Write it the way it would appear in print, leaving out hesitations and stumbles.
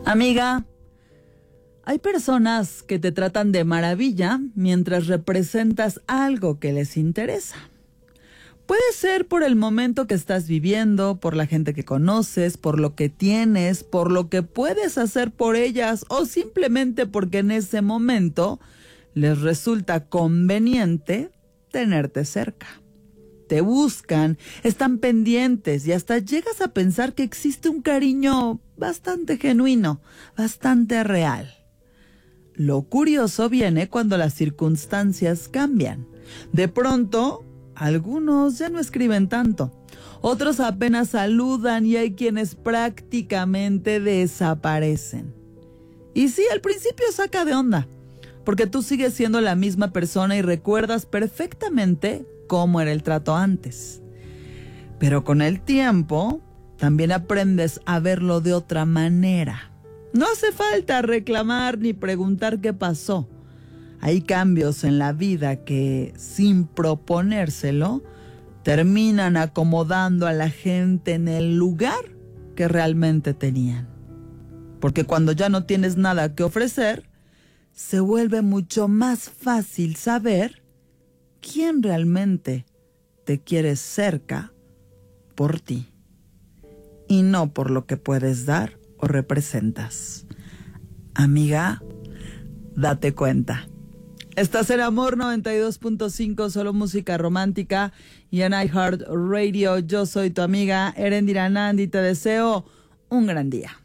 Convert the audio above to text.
Amiga, hay personas que te tratan de maravilla mientras representas algo que les interesa. Puede ser por el momento que estás viviendo, por la gente que conoces, por lo que tienes, por lo que puedes hacer por ellas o simplemente porque en ese momento les resulta conveniente tenerte cerca. Te buscan, están pendientes y hasta llegas a pensar que existe un cariño bastante genuino, bastante real. Lo curioso viene cuando las circunstancias cambian. De pronto, algunos ya no escriben tanto, otros apenas saludan y hay quienes prácticamente desaparecen. Y sí, al principio saca de onda, porque tú sigues siendo la misma persona y recuerdas perfectamente cómo era el trato antes. Pero con el tiempo, también aprendes a verlo de otra manera. No hace falta reclamar ni preguntar qué pasó. Hay cambios en la vida que, sin proponérselo, terminan acomodando a la gente en el lugar que realmente tenían. Porque cuando ya no tienes nada que ofrecer, se vuelve mucho más fácil saber quién realmente te quiere cerca por ti y no por lo que puedes dar o representas. Amiga, date cuenta. Estás en Amor 92.5, solo música romántica, y en iHeartRadio. Yo soy tu amiga Erendira Nandi y te deseo un gran día.